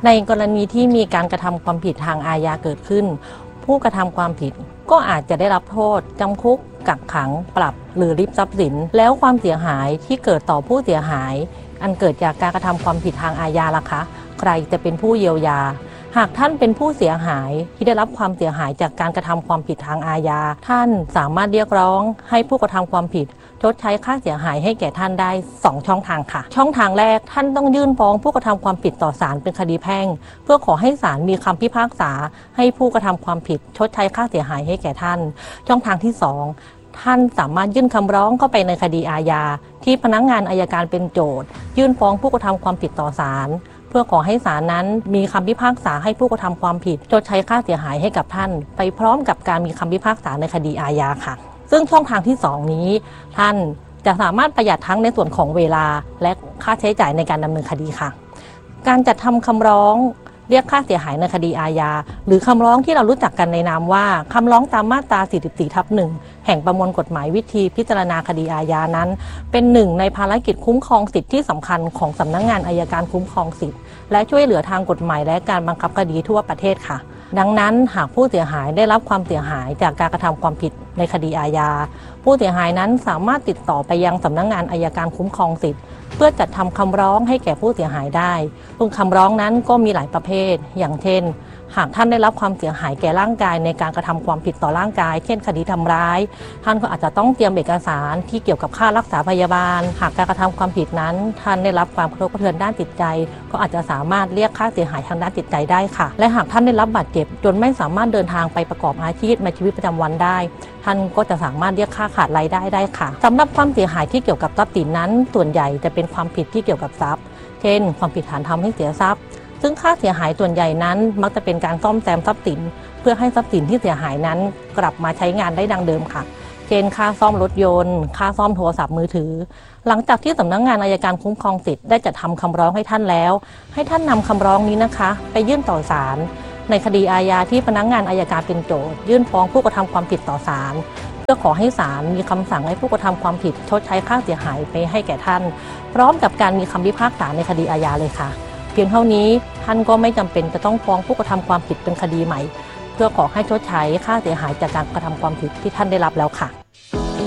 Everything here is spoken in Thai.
ในกรณีที่มีการกระทำความผิดทางอาญาเกิดขึ้นผู้กระทำความผิดก็อาจจะได้รับโทษจำคุกกักขังปรับหรือริบทรัพย์สินแล้วความเสียหายที่เกิดต่อผู้เสียหายอันเกิดจากการกระทำความผิดทางอาญาล่ะคะใครจะเป็นผู้เยียวยาหากท่านเป็นผู้เสียหายที่ได้รับความเสียหายจากการกระทำความผิดทางอาญาท่านสามารถเรียกร้องให้ผู้กระทำความผิดชดใช้ค่าเสียหายให้แก่ท่านได้2ช่องทางค่ะช่องทางแรกท่านต้องยื่นฟ้องผู้กระทำความผิดต่อศาลเป็นคดีแพ่งเพื่อขอให้ศาลมีคำพิพากษาให้ผู้กระทำความผิดชดใช้ค่าเสียหายให้แก่ท่านช่องทางที่2ท่านสามารถยื่นคำร้องเข้าไปในคดีอาญาที่พนักงานอัยการเป็นโจทก์ยื่นฟ้องผู้กระทำความผิดต่อศาลเพื่อขอให้ศาลนั้นมีคำพิพากษาให้ผู้กระทำความผิดชดใช้ค่าเสียหายให้กับท่านไปพร้อมกับการมีคำพิพากษาในคดีอาญาค่ะซึ่งช่องทางที่2นี้ท่านจะสามารถประหยัดทั้งในส่วนของเวลาและค่าใช้จ่ายในการดำเนินคดีค่ะการจัดทำคำร้องเรียกค่าเสียหายในคดีอาญาหรือคำร้องที่เรารู้จักกันในนามว่าคำร้องตามมาตรา 44/1 แห่งประมวลกฎหมายวิธีพิจารณาคดีอาญานั้นเป็นหนึ่งในภารกิจคุ้มครองสิทธิที่สำคัญของสำนักงานอัยการคุ้มครองสิทธิและช่วยเหลือทางกฎหมายและการบังคับคดีทั่วประเทศค่ะดังนั้นหากผู้เสียหายได้รับความเสียหายจากการกระทำความผิดในคดีอาญาผู้เสียหายนั้นสามารถติดต่อไปยังสำนักงานอัยการคุ้มครองสิทธิเพื่อจัดทำคำร้องให้แก่ผู้เสียหายได้ซึ่งคำร้องนั้นก็มีหลายประเภทอย่างเช่นหากท่านได้รับความเสียหายแก่ร่างกายในการกระทำความผิดต่อร่างกายเช่นคดีทำร้ายท่านก็อาจจะต้องเตรียมเอกสารที่เกี่ยวกับค่ารักษาพยาบาลหากการกระทำความผิดนั้นท่านได้รับความกระทบกระเทือนด้านจิตใจก็อาจจะสามารถเรียกค่าเสียหายทางด้านจิตใจได้ค่ะและหากท่านได้รับบาดเจ็บจนไม่สามารถเดินทางไปประกอบอาชีพในชีวิตประจำวันได้ท่านก็จะสามารถเรียกค่าขาดรายได้ได้ค่ะสำหรับความเสียหายที่เกี่ยวกับทรัพย์สินนั้นส่วนใหญ่จะเป็นความผิดที่เกี่ยวกับทรัพย์เช่นความผิดฐานทำให้เสียทรัพย์ซึ่งค่าเสียหายส่วนใหญ่นั้นมักจะเป็นการซ่อมแซมทรัพย์สินเพื่อให้ทรัพย์สินที่เสียหายนั้นกลับมาใช้งานได้ดังเดิมค่ะเช่นค่าซ่อมรถยนต์ค่าซ่อมโทรศัพท์มือถือหลังจากที่สำนักงานอัยการคุ้มครองสิทธิ์ได้จัดทำคำร้องให้ท่านแล้วให้ท่านนำคำร้องนี้นะคะไปยื่นต่อศาลในคดีอาญาที่พนักงานอัยการเป็นโจทก์ยื่นฟ้องผู้กระทำความผิดต่อศาลเพื่อขอให้ศาลมีคำสั่งให้ผู้กระทำความผิดชดใช้ค่าเสียหายไปให้แก่ท่านพร้อมกับการมีคำพิพากษาในคดีอาญาเลยค่ะเพียงเท่านี้ท่านก็ไม่จำเป็นจะต้องฟ้องผู้กระทำความผิดเป็นคดีใหม่เพื่อขอให้ชดใช้ค่าเสียหายจากการกระทำความผิดที่ท่านได้รับแล้วค่ะ